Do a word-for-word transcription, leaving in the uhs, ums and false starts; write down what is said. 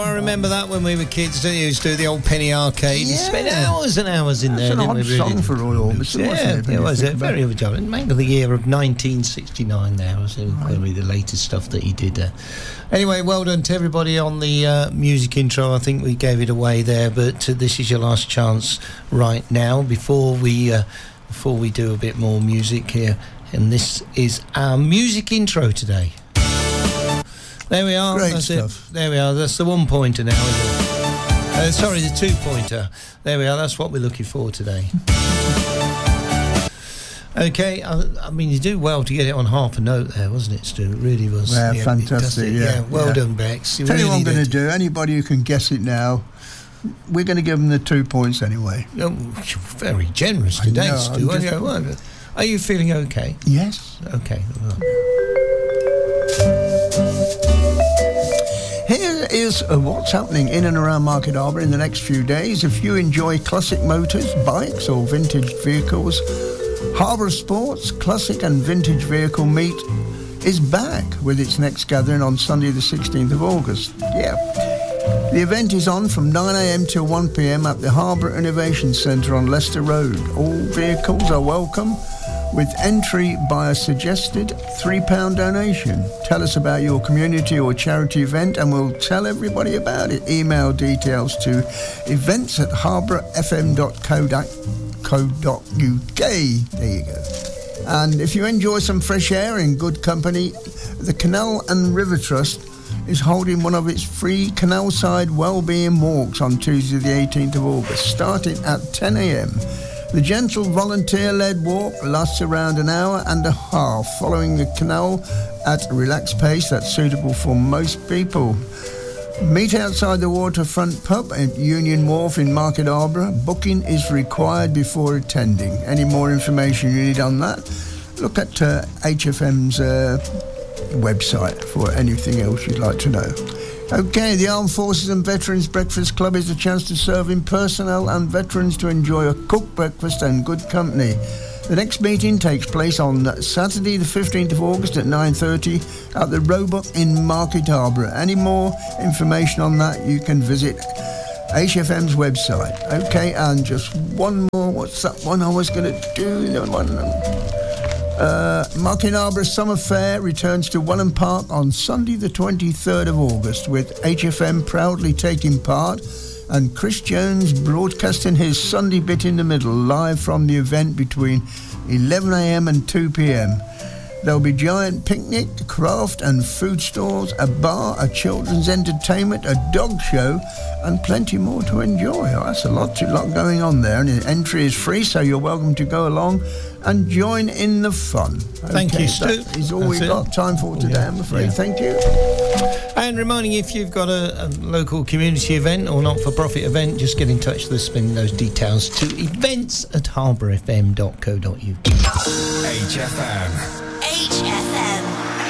I remember that when we were kids, didn't you? Used to do the old penny arcade Yeah. and spend hours and hours in That's there. an didn't odd we, song really? for Roy Orbison, Yeah, wasn't it? it was. Think It very about original. Remember the year of nineteen sixty-nine there. Was probably the latest stuff that he did there. Anyway, well done to everybody on the uh, music intro. I think we gave it away there, but uh, this is your last chance right now before we uh, before we do a bit more music here. And this is our music intro today. There we are. Great That's stuff. it. There we are. That's the one pointer now, isn't it? Uh, sorry, the two pointer. There we are. That's what we're looking for today. Okay, I, I mean, you do well to get it on half a note there, wasn't it, Stu? It really was. Yeah, it fantastic, does it. yeah, well yeah. done, Bex. You Tell you really what I'm going to did. do. Anybody who can guess it now, we're going to give them the two points anyway. Oh, you're very generous I today, know, Stu. I'm Aren't just- you? Well, are you feeling okay? Yes. Okay. Here is uh, what's happening in and around Market Harbour in the next few days. If you enjoy classic motors, bikes or vintage vehicles, Harbour Sports Classic and Vintage Vehicle Meet is back with its next gathering on Sunday the sixteenth of August. Yeah. The event is on from nine a.m. till one p.m. at the Harbour Innovation Centre on Leicester Road. All vehicles are welcome, with entry by a suggested three pound donation. Tell us about your community or charity event and we'll tell everybody about it. Email details to events at harbour f m dot co dot u k. There you go. And if you enjoy some fresh air in good company, the Canal and River Trust is holding one of its free Canalside Wellbeing Walks on Tuesday the eighteenth of August, starting at ten a.m. The gentle volunteer-led walk lasts around an hour and a half, following the canal at a relaxed pace that's suitable for most people. Meet outside the Waterfront Pub at Union Wharf in Market Harbour. Booking is required before attending. Any more information you need on that, look at uh, H F M's uh, website for anything else you'd like to know. Okay, the Armed Forces and Veterans Breakfast Club is a chance to serve in personnel and veterans to enjoy a cooked breakfast and good company. The next meeting takes place on Saturday the fifteenth of August at nine thirty at the Roebuck in Market Harbour. Any more information on that, you can visit H F M's website. Okay, and just one more, what's that one I was going to do? No one. Uh, Market Harbour Summer Fair returns to Welland Park on Sunday the twenty-third of August, with H F M proudly taking part and Chris Jones broadcasting his Sunday bit in the middle live from the event between eleven a.m. and two p.m. There'll be giant picnic, craft and food stalls, a bar, a children's entertainment, a dog show and plenty more to enjoy. Oh, that's a lot, to, lot going on there, and the entry is free, so you're welcome to go along and join in the fun. Thank Okay, you, Stu. that is all That's we've it. got time for today, Yeah, I'm afraid. yeah. Thank you. And reminding you, if you've got a, a local community event or not-for-profit event, just get in touch with us, spend those details to events at harbour f m dot co dot u k. H F M. H F M.